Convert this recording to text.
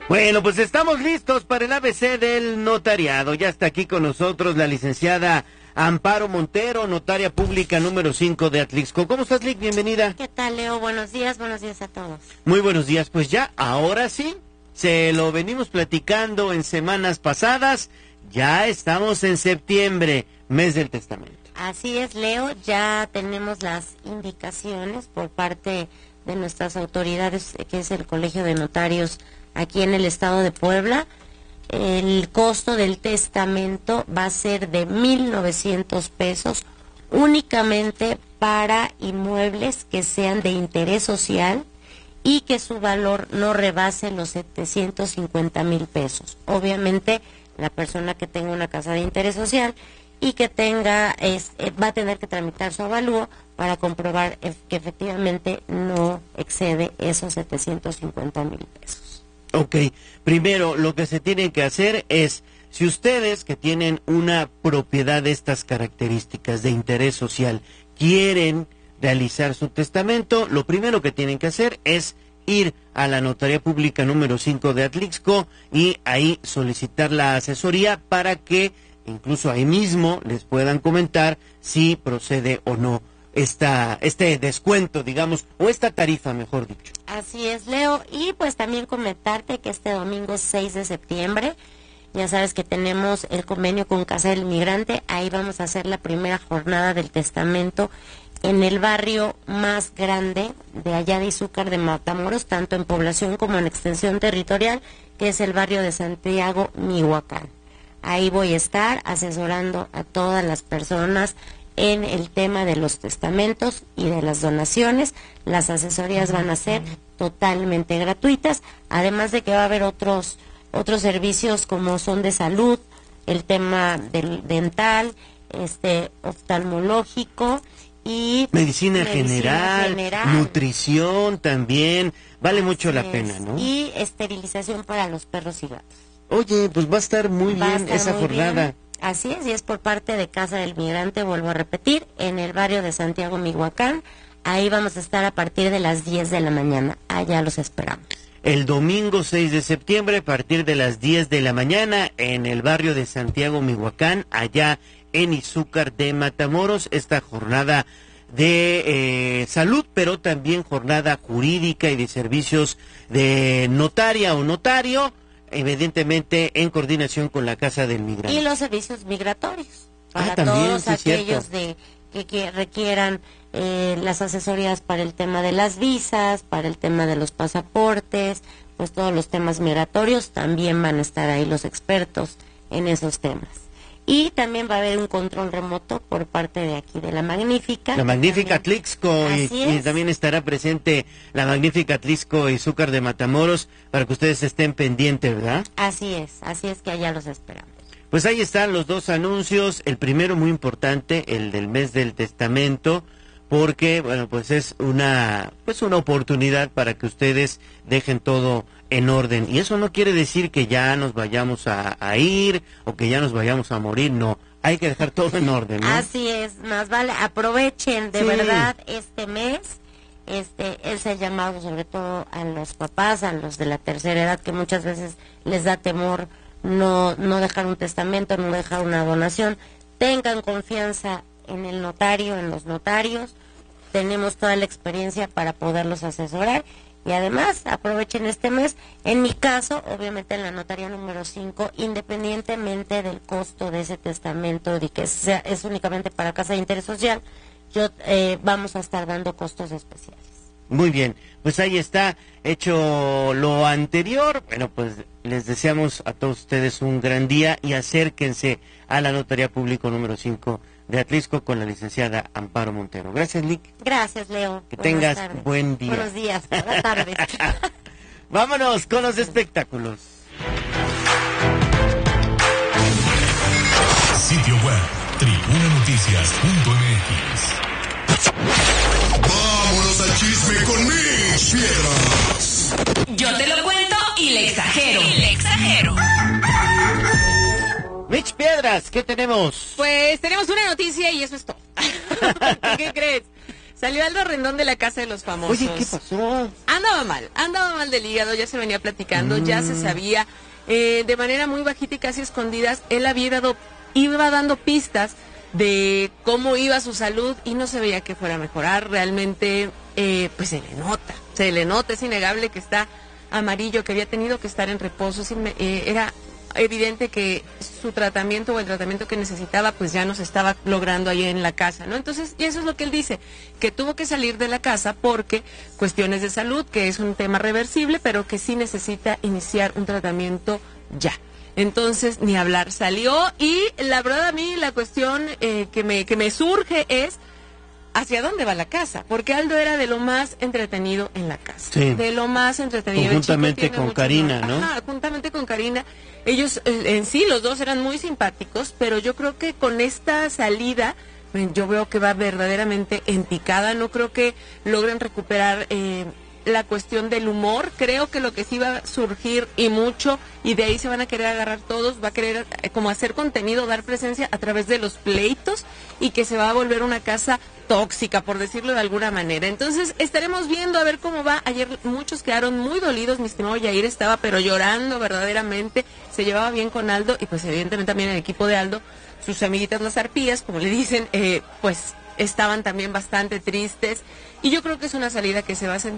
Bueno, pues estamos listos para el ABC del notariado. Ya está aquí con nosotros la licenciada Amparo Montero, notaria pública número 5 de Atlixco. ¿Cómo estás, Lic? Bienvenida. ¿Qué tal, Leo? Buenos días a todos. Muy buenos días. Pues ya, ahora sí, se lo venimos platicando en semanas pasadas. Ya estamos en septiembre, mes del testamento. Así es, Leo. Ya tenemos las indicaciones por parte de nuestras autoridades, que es el Colegio de Notarios aquí en el estado de Puebla. El costo del testamento va a ser de 1,900 pesos únicamente para inmuebles que sean de interés social y que su valor no rebase los 750,000 pesos. Obviamente, la persona que tenga una casa de interés social y que tenga va a tener que tramitar su avalúo para comprobar que efectivamente no excede esos 750,000 pesos. Ok, primero lo que se tiene que hacer es, si ustedes que tienen una propiedad de estas características de interés social quieren realizar su testamento, lo primero que tienen que hacer es ir a la Notaría Pública número 5 de Atlixco y ahí solicitar la asesoría para que incluso ahí mismo les puedan comentar si procede o no este descuento, digamos, o esta tarifa, mejor dicho. Así es, Leo, y pues también comentarte que este domingo 6 de septiembre, ya sabes que tenemos el convenio con Casa del Migrante, ahí vamos a hacer la primera jornada del testamento en el barrio más grande de allá de Izúcar de Matamoros, tanto en población como en extensión territorial, que es el barrio de Santiago, Mihuacán. Ahí voy a estar asesorando a todas las personas en el tema de los testamentos y de las donaciones. Las asesorías van a ser totalmente gratuitas, además de que va a haber otros servicios como son de salud, el tema del dental, oftalmológico y medicina general, nutrición también, vale mucho la pena, ¿no? Y esterilización para los perros y gatos. Oye, pues va a estar muy bien esa jornada. Bien. Así es, y es por parte de Casa del Migrante, vuelvo a repetir, en el barrio de Santiago, Mihuacán. Ahí vamos a estar a partir de las 10 de la mañana. Allá los esperamos. El domingo 6 de septiembre, a partir de las 10 de la mañana, en el barrio de Santiago, Mihuacán, allá en Izúcar de Matamoros, esta jornada de salud, pero también jornada jurídica y de servicios de notaria o notario, evidentemente en coordinación con la Casa del Migrante. Y los servicios migratorios, para también, todos sí, aquellos que requieran las asesorías para el tema de las visas, para el tema de los pasaportes, pues todos los temas migratorios, también van a estar ahí los expertos en esos temas. Y también va a haber un control remoto por parte de aquí, de la Magnífica. La Magnífica Atlixco, y también estará presente la Magnífica Atlixco y Izúcar de Matamoros, para que ustedes estén pendientes, ¿verdad? Así es que allá los esperamos. Pues ahí están los dos anuncios, el primero muy importante, el del mes del testamento, porque, bueno, pues es una oportunidad para que ustedes dejen todo en orden. Y eso no quiere decir que ya nos vayamos a ir o que ya nos vayamos a morir, no. Hay que dejar todo en orden, ¿no? Así es, más vale, aprovechen de verdad este mes. Es el llamado sobre todo a los papás, a los de la tercera edad, que muchas veces les da temor no dejar un testamento, no dejar una donación. Tengan confianza en el notario, en los notarios. Tenemos toda la experiencia para poderlos asesorar y además aprovechen este mes. En mi caso, obviamente en la notaría número 5, independientemente del costo de ese testamento, de que es únicamente para casa de interés social, vamos a estar dando costos especiales. Muy bien, pues ahí está hecho lo anterior. Bueno, pues les deseamos a todos ustedes un gran día y acérquense a la Notaría Pública número 5 de Atlixco con la licenciada Amparo Montero. Gracias, Lic. Gracias, Leo. Que tengas buen día. Buenos días, buenas tardes. Vámonos con los espectáculos. Sitio web, tribunanoticias.mx. ¡Vámonos al chisme con Mitch Piedras! Yo te lo cuento y le exagero. Mitch Piedras, ¿qué tenemos? Pues tenemos una noticia y eso es todo. ¿Qué crees? Salió Aldo Rendón de la Casa de los Famosos. Oye, ¿qué pasó? Andaba mal del hígado, ya se venía platicando, ya se sabía, de manera muy bajita y casi escondidas, él iba dando pistas de cómo iba su salud y no se veía que fuera a mejorar, realmente, pues se le nota, es innegable que está amarillo, que había tenido que estar en reposo, era evidente que su tratamiento o el tratamiento que necesitaba pues ya no se estaba logrando ahí en la casa, ¿no? Entonces, y eso es lo que él dice, que tuvo que salir de la casa porque cuestiones de salud, que es un tema reversible, pero que sí necesita iniciar un tratamiento ya. Entonces, ni hablar, salió y la verdad a mí la cuestión que me surge es ¿hacia dónde va la casa? Porque Aldo era de lo más entretenido en la casa. Sí. De lo más entretenido. Conjuntamente con Karina, ¿no? Ajá, juntamente con Karina. Ellos, en sí, los dos eran muy simpáticos, pero yo creo que con esta salida, yo veo que va verdaderamente en picada. No creo que logren recuperar la cuestión del humor. Creo que lo que sí va a surgir y mucho, y de ahí se van a querer agarrar todos, va a querer como hacer contenido, dar presencia a través de los pleitos, y que se va a volver una casa tóxica, por decirlo de alguna manera. Entonces estaremos viendo a ver cómo va. Ayer muchos quedaron muy dolidos, mi estimado Yair estaba pero llorando verdaderamente, se llevaba bien con Aldo, y pues evidentemente también el equipo de Aldo, sus amiguitas las arpías, como le dicen, pues estaban también bastante tristes, y yo creo que es una salida que se va a sentir